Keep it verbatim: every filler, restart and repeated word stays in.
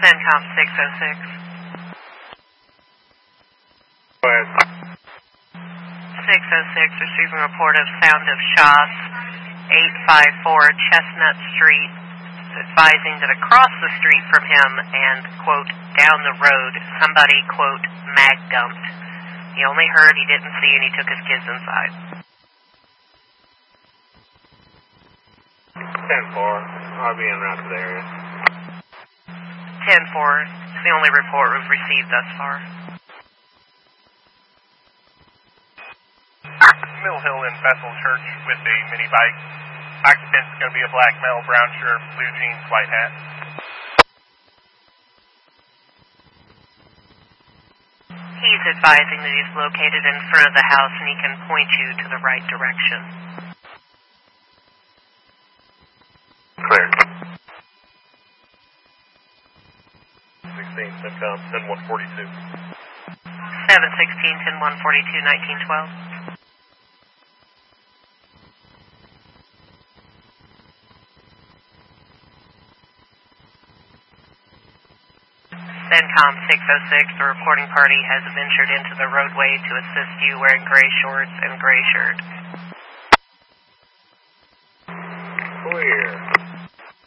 CENTCOM six oh six. Go ahead. six oh six, receiving a report of sound of shots, eight five four Chestnut Street, advising that across the street from him and, quote, down the road, somebody, quote, mag dumped. He only heard, he didn't see, and he took his kids inside. ten four, I'll be en route to the area. ten four, it's the only report we've received thus far. Mill Hill in Bethel Church with a mini bike. Occupant is going to be a black male, brown shirt, blue jeans, white hat. He's advising that he's located in front of the house and he can point you to the right direction. Clear. sixteen, CENTCOM, ten one forty-two. seven sixteen, ten one forty-two, nineteen twelve. CENTCOM six oh six, the reporting party has ventured into the roadway to assist you wearing gray shorts and gray shirt. Clear.